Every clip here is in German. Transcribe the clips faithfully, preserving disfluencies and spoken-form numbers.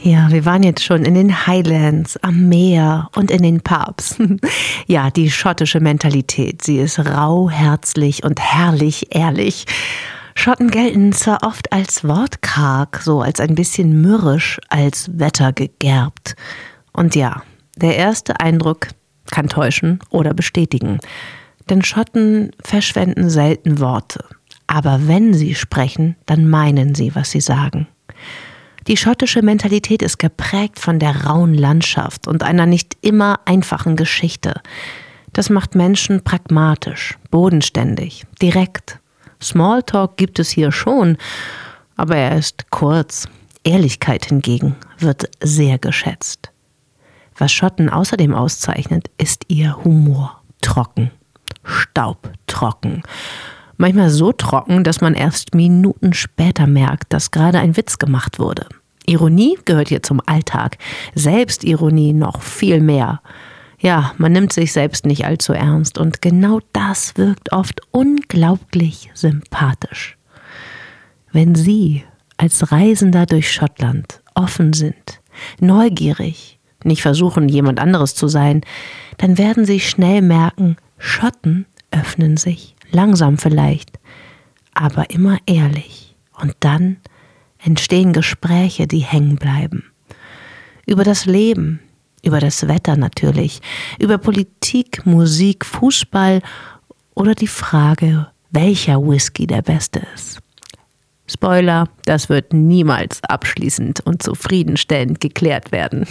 Ja, wir waren jetzt schon in den Highlands, am Meer und in den Pubs. Ja, die schottische Mentalität, sie ist rau, herzlich und herrlich ehrlich. Schotten gelten zwar oft als wortkarg, so als ein bisschen mürrisch, als wettergegerbt. Und ja, der erste Eindruck kann täuschen oder bestätigen. Denn Schotten verschwenden selten Worte. Aber wenn sie sprechen, dann meinen sie, was sie sagen. Die schottische Mentalität ist geprägt von der rauen Landschaft und einer nicht immer einfachen Geschichte. Das macht Menschen pragmatisch, bodenständig, direkt. Smalltalk gibt es hier schon, aber er ist kurz. Ehrlichkeit hingegen wird sehr geschätzt. Was Schotten außerdem auszeichnet, ist ihr Humor. Trocken, staubtrocken. Manchmal so trocken, dass man erst Minuten später merkt, dass gerade ein Witz gemacht wurde. Ironie gehört hier zum Alltag, Selbstironie noch viel mehr. Ja, man nimmt sich selbst nicht allzu ernst und genau das wirkt oft unglaublich sympathisch. Wenn Sie als Reisender durch Schottland offen sind, neugierig, nicht versuchen, jemand anderes zu sein, dann werden Sie schnell merken, Schotten öffnen sich. Langsam vielleicht, aber immer ehrlich. Und dann entstehen Gespräche, die hängen bleiben. Über das Leben, über das Wetter natürlich, über Politik, Musik, Fußball oder die Frage, welcher Whisky der beste ist. Spoiler, das wird niemals abschließend und zufriedenstellend geklärt werden.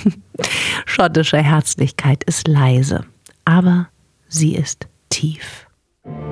Schottische Herzlichkeit ist leise, aber sie ist tief.